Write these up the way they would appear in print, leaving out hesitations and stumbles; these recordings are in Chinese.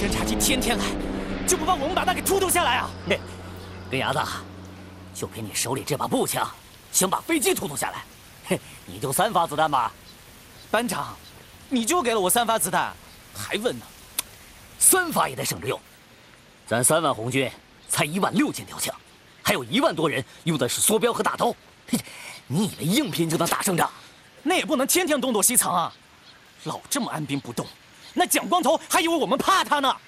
侦察机天天来，就不怕我们把他给突突下来啊？ 嘿，根牙子，就凭你手里这把步枪，想把飞机突突下来？嘿，你就3发子弹吧。 班长，你就给了我3发子弹，还问呢 ？3发也得省着用。咱3万红军才16000条枪，还有1万多人用的是梭镖和大刀。嘿，你以为硬拼就能打胜仗？ 那也不能天天东躲西藏啊！老这么按兵不动，那蒋光头还以为我们怕他呢。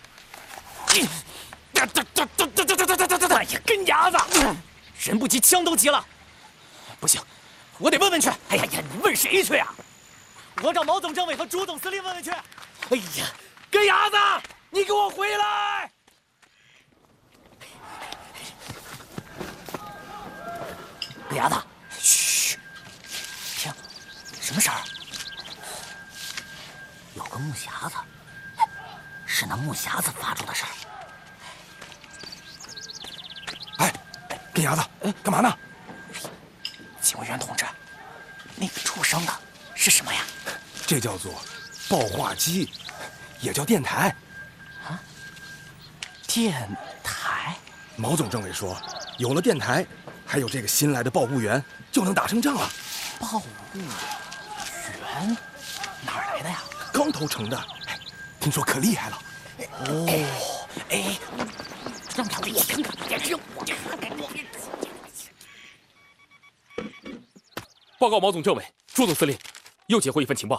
哎呀，根牙子， 人不急枪都急了。不行，我得问问去。 哎呀呀，你问谁去啊？ 我找毛总政委和朱总司令问问去。 哎呀，根牙子，你给我回来！根牙子， 嘘，听，什么声儿？ 有个木匣子，是那木匣子发出的声儿。 哎，根牙子，干嘛呢？ 警卫员同志，那个出声的是什么呀？ 这叫做报话机，也叫电台。 啊？电台？ 毛总政委说，有了电台，还有这个新来的报务员，就能打胜仗了。 报务员哪儿来的呀？ 刚投诚的，听说可厉害了。 哦，哎，让他们也看看， 报告毛总政委、朱总司令，又截获一份情报。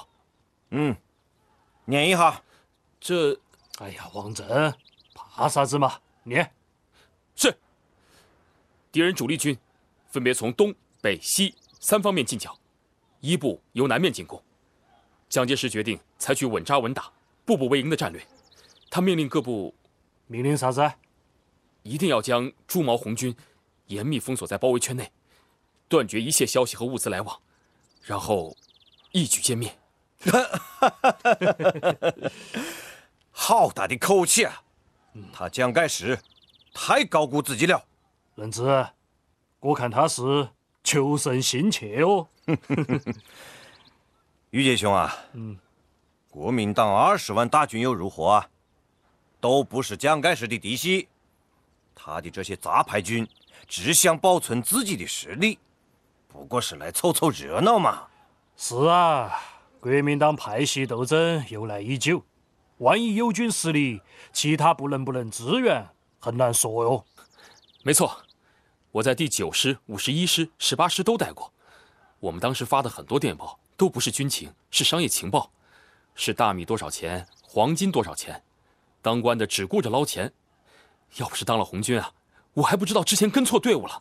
念一下。 哎呀，王震，怕啥子嘛？念。 是。敌人主力军分别从东北西3方面进剿，1部由南面进攻。蒋介石决定采取稳扎稳打、步步为营的战略。他命令各部， 命令啥子？ 一定要将朱毛红军严密封锁在包围圈内，断绝一切消息和物资来往，然后一举歼灭。 好大的口气啊！他蒋介石太高估自己了。 任子，我看他是求胜心切哦。 于杰兄啊，国民党20万大军又如何啊？都不是蒋介石的嫡系，他的这些杂牌军只想保存自己的实力，不过是来凑凑热闹嘛。 是啊，国民党派系斗争由来已久，万一友军失利，其他部能不能支援，很难说哟。 没错，我在第9师、51师、18师都待过。我们当时发的很多电报都不是军情，是商业情报，是大米多少钱，黄金多少钱。当官的只顾着捞钱，要不是当了红军啊，我还不知道之前跟错队伍了。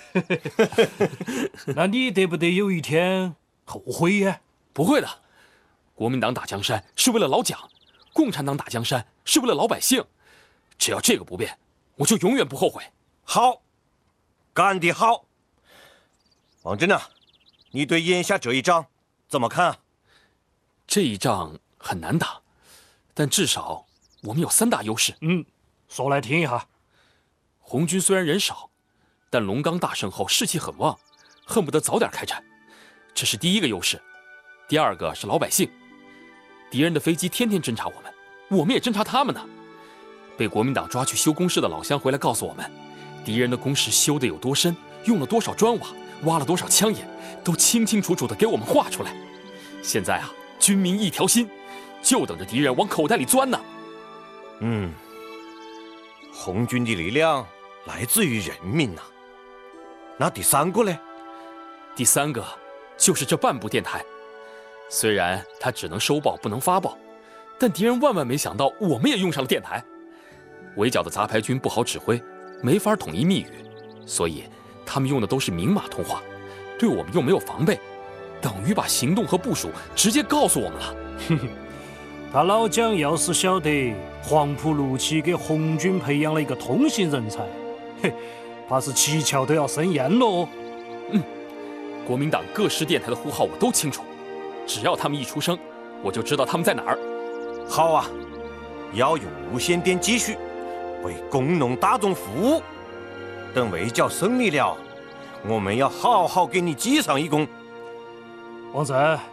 那你得不得有一天后悔呀？ 不会的，国民党打江山是为了老蒋，共产党打江山是为了老百姓。只要这个不变，我就永远不后悔。 好，干得好。王震啊，你对眼下这一仗怎么看啊？ 这一仗很难打，但至少我们有3大优势。 说来听一下。 红军虽然人少，但龙冈大胜后士气很旺，恨不得早点开战，这是第1个优势。第2个是老百姓，敌人的飞机天天侦察我们，我们也侦察他们呢。被国民党抓去修工事的老乡回来告诉我们，敌人的工事修得有多深，用了多少砖瓦，挖了多少枪眼，都清清楚楚地给我们画出来。现在啊，军民一条心，就等着敌人往口袋里钻呢。 红军的力量来自于人民呐。那第3个呢？ 第3个就是这半部电台。虽然它只能收报不能发报，但敌人万万没想到我们也用上了电台。围剿的杂牌军不好指挥，没法统一密语，所以他们用的都是明码通话，对我们又没有防备，等于把行动和部署直接告诉我们了。 他老蒋要是晓得黄埔6期给红军培养了一个通信人才，怕是七窍都要生烟喽。 国民党各师电台的呼号我都清楚，只要他们一出声，我就知道他们在哪儿。 好啊，要用无线电继续为工农大众服务。等围剿胜利了，我们要好好给你记上一功。 王震。